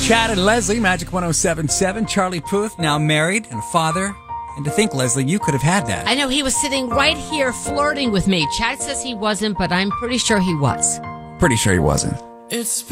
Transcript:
Chad and Leslie, Magic 107.7. Charlie Puth, now married and a father. And to think, Leslie, you could have had that. I know, he was sitting right here flirting with me. Chad says he wasn't, but I'm pretty sure he was. Pretty sure he wasn't. It's